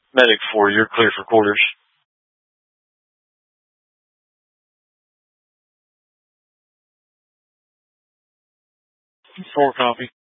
Medic 4, you're clear for quarters. 4 copy.